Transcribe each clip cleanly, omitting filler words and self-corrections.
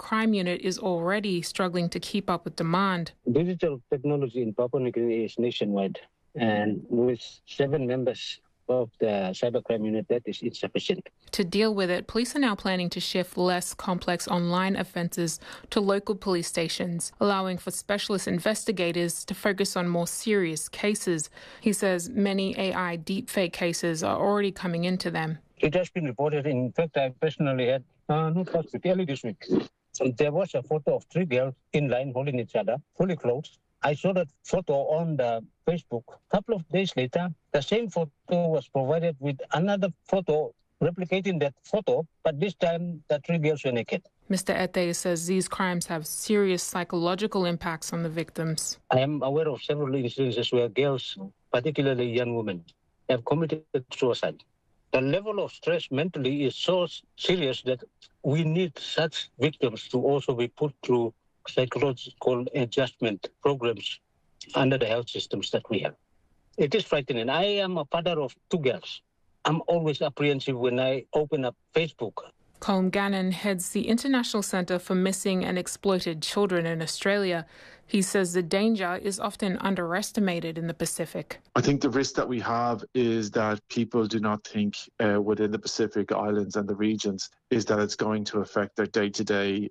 Crime Unit is already struggling to keep up with demand. Digital technology in Papua New Guinea is nationwide, and with 7 members of the Cybercrime Unit, that is insufficient. To deal with it, police are now planning to shift less complex online offences to local police stations, allowing for specialist investigators to focus on more serious cases. He says many AI deepfake cases are already coming into them. It has been reported. In fact, I personally had, not last week, early this week. There was a photo of 3 girls in line holding each other, fully clothed. I saw that photo on the Facebook. A couple of days later, the same photo was provided with another photo replicating that photo, but this time the 3 girls were naked. Mr. Ete says these crimes have serious psychological impacts on the victims. I am aware of several instances where girls, particularly young women, have committed suicide. The level of stress mentally is so serious that we need such victims to also be put through psychological adjustment programs under the health systems that we have. It is frightening. I am a father of 2 girls. I'm always apprehensive when I open up Facebook. Colm Gannon heads the International Centre for Missing and Exploited Children in Australia. He says the danger is often underestimated in the Pacific. I think the risk that we have is that people do not think within the Pacific Islands and the regions is that it's going to affect their day-to-day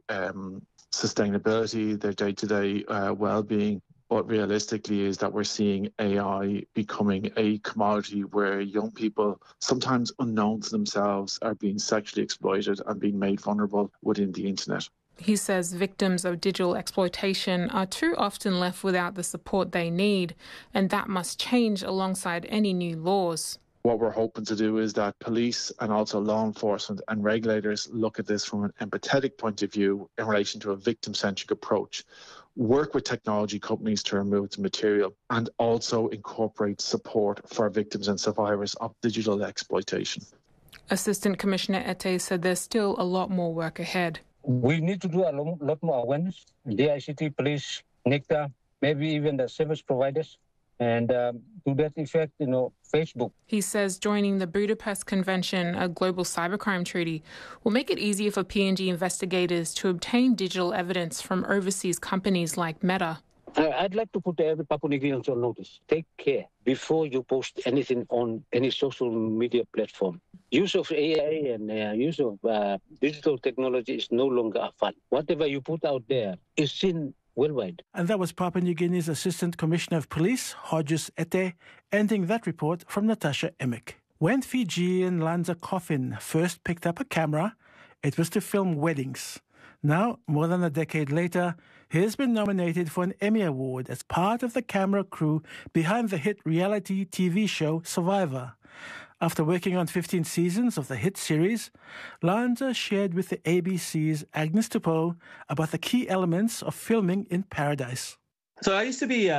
sustainability, their day-to-day well-being. But realistically is that we're seeing AI becoming a commodity where young people, sometimes unknown to themselves, are being sexually exploited and being made vulnerable within the internet. He says victims of digital exploitation are too often left without the support they need, and that must change alongside any new laws. What we're hoping to do is that police and also law enforcement and regulators look at this from an empathetic point of view in relation to a victim-centric approach, work with technology companies to remove the material, and also incorporate support for victims and survivors of digital exploitation. Assistant Commissioner Ete said there's still a lot more work ahead. We need to do a lot more awareness. DICT, police, NICTA, maybe even the service providers. And to that effect, Facebook. He says joining the Budapest Convention, a global cybercrime treaty, will make it easier for PNG investigators to obtain digital evidence from overseas companies like Meta. I'd like to put every Papua New Guinean on notice. Take care before you post anything on any social media platform. Use of AI and use of digital technology is no longer fun. Whatever you put out there is seen worldwide. And that was Papua New Guinea's Assistant Commissioner of Police, Hodges Ete, ending that report from Natasha Emick. When Fijian Lanza Coffin first picked up a camera, it was to film weddings. Now, more than a decade later, he has been nominated for an Emmy Award as part of the camera crew behind the hit reality TV show Survivor. After working on 15 seasons of the hit series, Lanza shared with the ABC's Agnes Tupou about the key elements of filming in paradise. So I used to be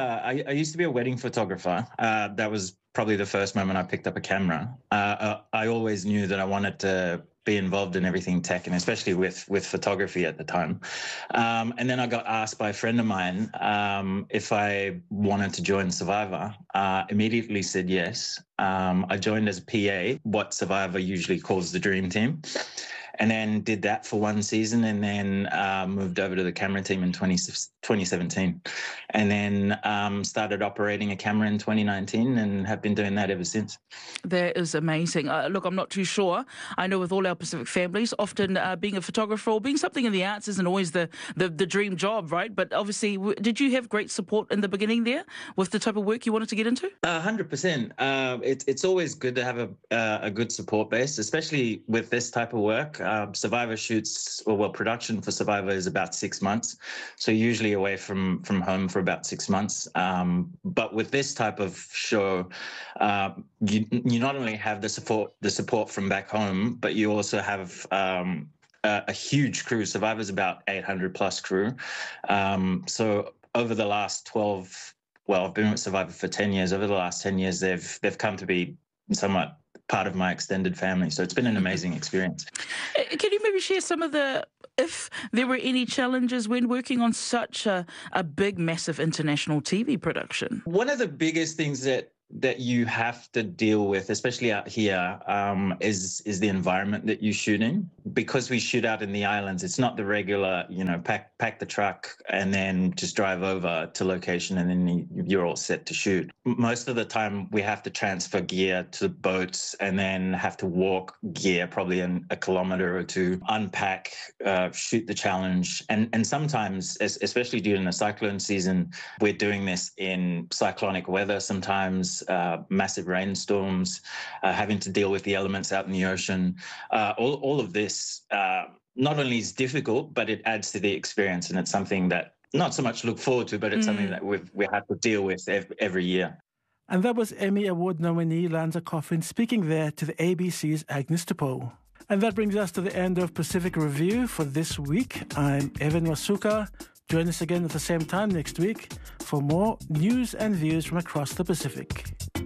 a wedding photographer. That was probably the first moment I picked up a camera. I always knew that I wanted to be involved in everything tech, and especially with photography at the time. And then I got asked by a friend of mine if I wanted to join Survivor. Immediately said yes. I joined as a PA, what Survivor usually calls the dream team, and then did that for 1 season, and then moved over to the camera team in 2017, and then started operating a camera in 2019 and have been doing that ever since. That is amazing. Look, I'm not too sure. I know with all our Pacific families, often being a photographer or being something in the arts isn't always the dream job, right? But obviously, did you have great support in the beginning there with the type of work you wanted to get into? 100%. It's always good to have a good support base, especially with this type of work. Survivor shoots, production for Survivor is about 6 months. So usually away from home for about 6 months. But with this type of show, you not only have the support from back home, but you also have a huge crew. Survivor's about 800 plus crew. So over the last I've been with Survivor for 10 years. Over the last 10 years, they've come to be somewhat part of my extended family. So it's been an amazing experience. Can you maybe share some of if there were any challenges when working on such a big, massive international TV production? One of the biggest things that that you have to deal with, especially out here, is the environment that you shoot in. Because we shoot out in the islands, it's not the regular, pack the truck and then just drive over to location and then you're all set to shoot. Most of the time we have to transfer gear to the boats and then have to walk gear probably a kilometer or two, unpack, shoot the challenge. And sometimes, especially during the cyclone season, we're doing this in cyclonic weather sometimes, massive rainstorms, having to deal with the elements out in the ocean. All of this not only is difficult, but it adds to the experience. And it's something that not so much look forward to, but it's something that we have to deal with every year. And that was Emmy Award nominee Lanza Coffin speaking there to the ABC's Agnes Tupou. And that brings us to the end of Pacific Review for this week. I'm Evan Wasuka. Join us again at the same time next week for more news and views from across the Pacific.